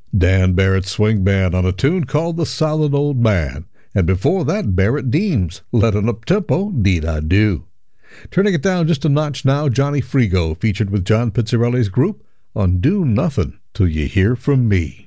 Dan Barrett's swing band on a tune called The Solid Old Man, and before that Barrett Deems, Let an Up-Tempo, Deed I Do. Turning it down just a notch now, Johnny Frigo featured with John Pizzarelli's group on Do Nothing Till You Hear From Me.